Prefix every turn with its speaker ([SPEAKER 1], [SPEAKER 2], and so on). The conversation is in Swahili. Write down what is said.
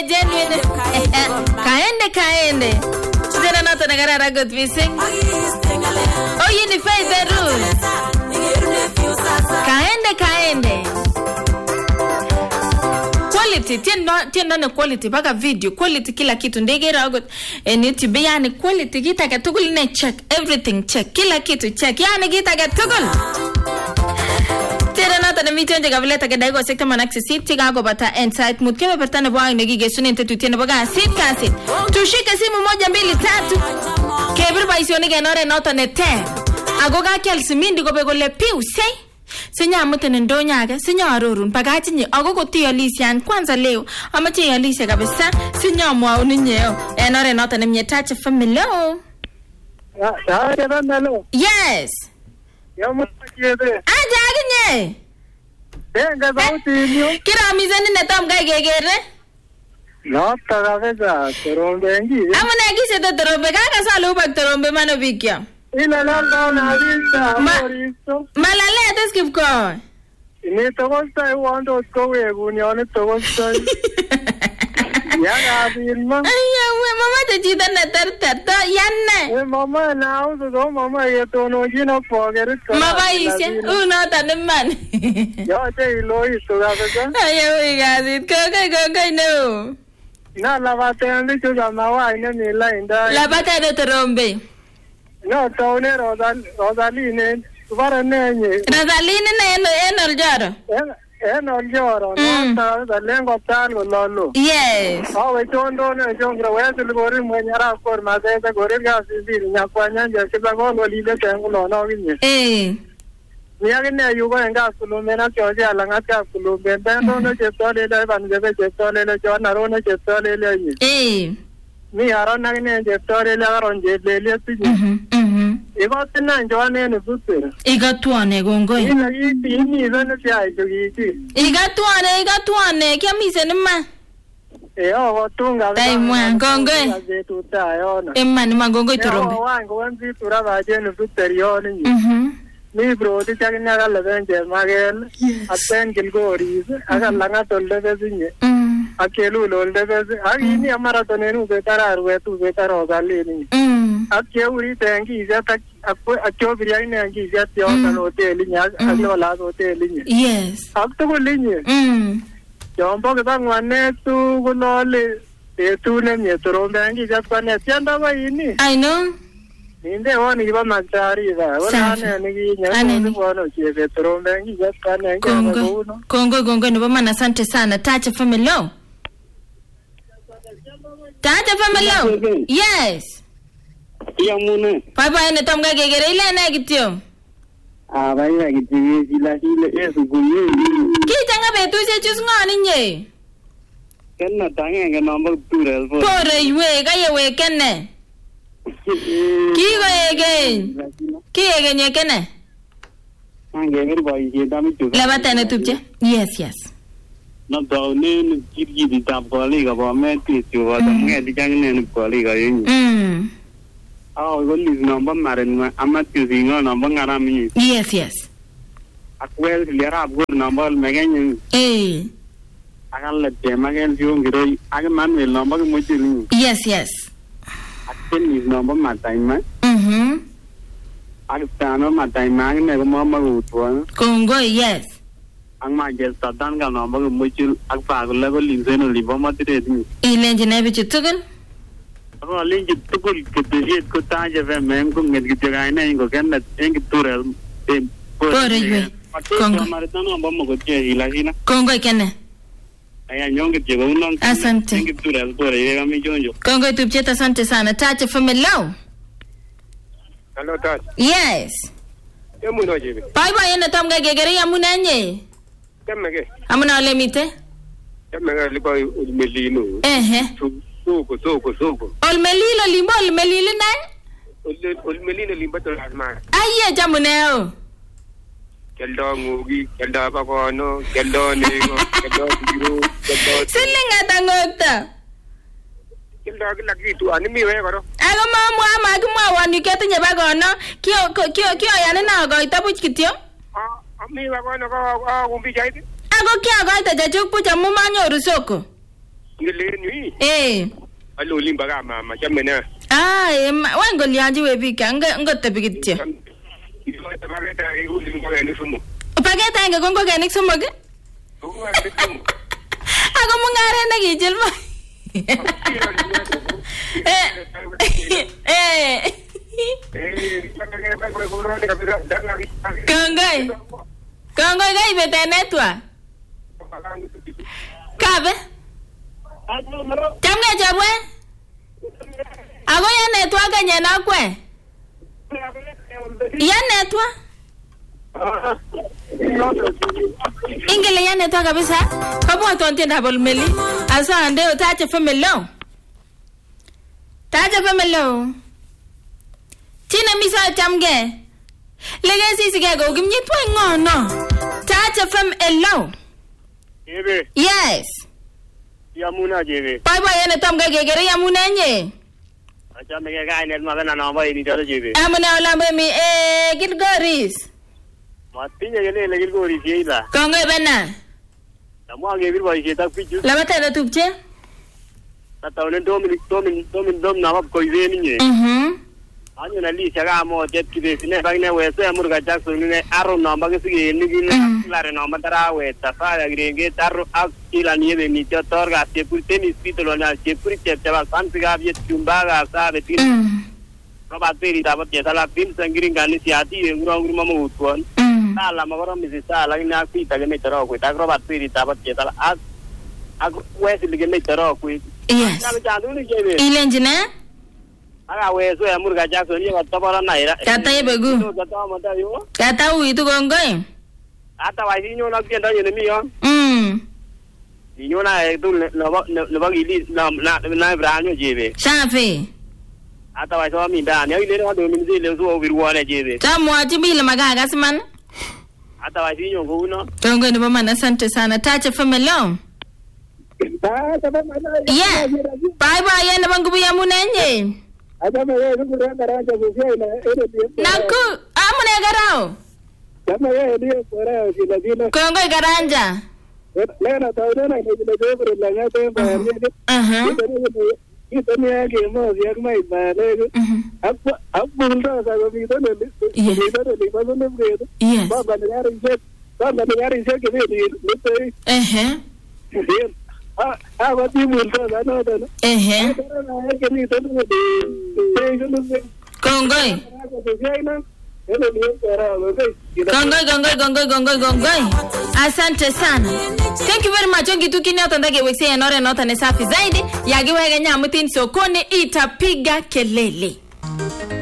[SPEAKER 1] Genuine. Kaende. Tena nata nagara good missing. Oh, you need faith the rules. Kaende. Quality, tienda na quality baka video, quality kila kitu ndege ragot. YouTube yani quality kita katugul ne check, everything check, kila kitu check. Yani kita katugul. Tena nata na miti onje gavileta kadaigo sekta manaksi sit tiga go bata insight mood kema pertana bwa negi sunente tutena baga sit kasit. Tushike simu 1 2 3. Kebir ba isione genore nota ne te. Agoga kelsimindi go begole piu sei. Sinya mutene ndonyage sinya arorun pagatinye agogo tiolisian kwanza leo amache yalise kabisa sinya mwa uninyeo enore nota ne myetache family.
[SPEAKER 2] Hello.
[SPEAKER 1] Yes.
[SPEAKER 2] Yamutakede.
[SPEAKER 1] Ajaginye.
[SPEAKER 2] Benga sauti niyo.
[SPEAKER 1] Kira mizani netam gaigegere.
[SPEAKER 2] Nota kabisa torombe ngi.
[SPEAKER 1] Amune gise to torombe kaka salu bak torombe mano bikya.
[SPEAKER 2] Ila landa na vista moristo.
[SPEAKER 1] Malale atas ko.
[SPEAKER 2] Ni togosta wando ko weguni one togosta. Yaga bilma.
[SPEAKER 1] Ayya mama te chita na tarta yanne.
[SPEAKER 2] Mama na uzo mama yeto no jino pogere.
[SPEAKER 1] Mama ise uno taneman.
[SPEAKER 2] Yo te ilo iso gaga.
[SPEAKER 1] Ayya igazit ko no.
[SPEAKER 2] Na lavate andi chuga mawa ina ni la inda.
[SPEAKER 1] Lavate de torombe.
[SPEAKER 2] No tone Rosaline varanenye.
[SPEAKER 1] Rosaline enol jaro.
[SPEAKER 2] Enol jaro no ta lengo talo lolo.
[SPEAKER 1] Yes.
[SPEAKER 2] Awe chondo ne jongra wesul gori mwenyara kor mazeta gori gasidi nyakwanya nje kibango lile tengo no ginye. Niagine yugo enga kulumena choje alanga ka kulumbe bendo no chetole le banjebe chetole le jona rone chetole le. Mi arona ne chetole le aronje le tinyi. Ego tena njone ne futere.
[SPEAKER 1] Igatuane gongoi.
[SPEAKER 2] Ini zone sia ijogiti.
[SPEAKER 1] Igatuane kya mise nima.
[SPEAKER 2] Ogo tunga.
[SPEAKER 1] Dai mwa gongoi. Emma ni magongoi torombe.
[SPEAKER 2] Wango wanzi turaba je ne futere yoni. Mi bro ti chagina gala benje magel aten gilgori aga langa tolde bezinye. Akelu lolde bezi agini amara tonenu betara ruetu betara galini. Akyeuri tengi zata akyo biryani nengi zata yon hotel nya aglo la hotel nya.
[SPEAKER 1] Yes.
[SPEAKER 2] Akto golinye. Jombo ke bangwane tu golole tu ne nye torombe nengi zata ne tianda ba ini.
[SPEAKER 1] I know.
[SPEAKER 2] Ninde woni ba magari ba wala ne nya wono chebe torombe nengi zata ne
[SPEAKER 1] Kongo no mama asante sana Tacha family. Tacha family. Yes.
[SPEAKER 2] Yamune.
[SPEAKER 1] Papa ene tom gagegere ile na gitio.
[SPEAKER 2] Baya gitio ila esu guye.
[SPEAKER 1] Kitanga betu se chus ngani nye.
[SPEAKER 2] Kenna tange number 2
[SPEAKER 1] Pore ywe ga yewe kenne. Kigo again. Kiege nye kenne.
[SPEAKER 2] Ange boy ye dami tu.
[SPEAKER 1] La batane tupche. Yes.
[SPEAKER 2] No do ne kirgi di tap koli ga ba me ti tu wa dam nge di jang ne koli ga yin. Golis number marin amatu zingo number ngarami.
[SPEAKER 1] Yes.
[SPEAKER 2] Akwel lera abgur number megan. Akan lete magen yung giro akan manuel number muchili.
[SPEAKER 1] Yes.
[SPEAKER 2] Akan is number mataima. Akan mataima ne ko mama utwa.
[SPEAKER 1] Kongo yes.
[SPEAKER 2] Ang majel satan ka number muchil agpa ko lego linzeno libo matire ni.
[SPEAKER 1] Ilenje ne bichu tugun.
[SPEAKER 2] Ako linje tukul ketiet ko taje ve mem ko nged gitga ina ingo kan eng turel.
[SPEAKER 1] Pore ywe. Kongo
[SPEAKER 2] maritano bommo ko che hilajina.
[SPEAKER 1] Kongo ikene.
[SPEAKER 2] Aya nyonge jego unong.
[SPEAKER 1] Asante.
[SPEAKER 2] Eng turel pore yega mi jonjo.
[SPEAKER 1] Kongo tupcheta asante sana Tacha family.
[SPEAKER 2] Hello Tacha.
[SPEAKER 1] Yes.
[SPEAKER 2] Yamuno jebe.
[SPEAKER 1] Bye ene tom gagegere yamunanye.
[SPEAKER 2] Kemege.
[SPEAKER 1] Amuna ole mite.
[SPEAKER 2] Kemege liba melino. Soko.
[SPEAKER 1] Olmelilo na?
[SPEAKER 2] Olmelino limba to asma.
[SPEAKER 1] Ayye jamuneo.
[SPEAKER 2] Keldo ngugi, keldo bakono, keldo nego, keldo biro, keldo.
[SPEAKER 1] Silinga tangota.
[SPEAKER 2] Keldo lagi tu animi we karo.
[SPEAKER 1] Aga mama kuma wani ketu nye bagono. Kio yani na go itabuch kitio.
[SPEAKER 2] Ami bakono ko umbi jaiti.
[SPEAKER 1] Ako kia go ita jachuk pucha mumanyo rusoko.
[SPEAKER 2] Ngeleni.
[SPEAKER 1] Alo
[SPEAKER 2] limba kama machamena.
[SPEAKER 1] Wango lianji webika ngotebi kityo. Paketa enge kongo kenik somok. Ako mungare nakijil mo. Kongoi kaibe tenetwa. Kabe? Chamge chabwe? Ako ya netwa kanye nakwe? Ya netwa? Ingele ya netwa kabisa? Kabu watu wantienda bolmeli? Asa ndeo tache femelo. Tache femelo. Tina misa chamge. Legesi sigego gimnyitwa ngono. Tache femelo.
[SPEAKER 2] Ebe.
[SPEAKER 1] Yes.
[SPEAKER 2] Yamuna jebe.
[SPEAKER 1] Bye yene tamga gegere yamuna nye.
[SPEAKER 2] Acha mege gaine magana na mbai ni tara jebe.
[SPEAKER 1] Amuna olambe mi Gilgoris.
[SPEAKER 2] Matinya gele le Gilgoris yeila.
[SPEAKER 1] Kongo bana.
[SPEAKER 2] Tamwa ge bir bai jeta pichu.
[SPEAKER 1] La mata da tupche.
[SPEAKER 2] Tata one dom na map ko ide ni nye. Anyo na li chaga mo jet kide sine bagne wese amurga Jackson ne aro no mbage sige ni gine klare no matara we tafa grenge taru akila ni de ni torga se purte ni spitolo na se purte taba santiga viet tumbaga sa de tin roba teri da botte sala pin sangiringa ni siati e nguru mama utwon sala magoro mi sala ni akita ge metero ko ta roba teri da botte sala ak wese lige metero ko
[SPEAKER 1] yes ilenjina
[SPEAKER 2] aga weso ya murga Jackson ye tabara naira
[SPEAKER 1] kata yebegu kata uitu gongoi
[SPEAKER 2] ata wa niño na tienda yene miyo niño na edu no bagili na branyo jebe
[SPEAKER 1] safi
[SPEAKER 2] ata wa so mi da ne ile no do mi zile so wirwane jebe
[SPEAKER 1] tamwa tibile magaga siman
[SPEAKER 2] ata wa niño go uno
[SPEAKER 1] gongoi ni mama asante sana tache famelo yeah bye yene bangu ya munenye
[SPEAKER 2] Adame wewe ndio garanja kufia ina
[SPEAKER 1] naku amune garao
[SPEAKER 2] kama wewe ndio korao kila dina
[SPEAKER 1] kongo garanja
[SPEAKER 2] lena taudena ni ndio la ngate ba ito ni yake mo ya kama ibale hapo ndo sasa vitu ndio kwa sababu ndio baba ni gari je ke wati multo na no no
[SPEAKER 1] Kongoi asante sana. Thank you very much. Ongi tukini otandage wekse enore nota ne safi zaidi yagiwege nyamutin sokoni itapiga kelele.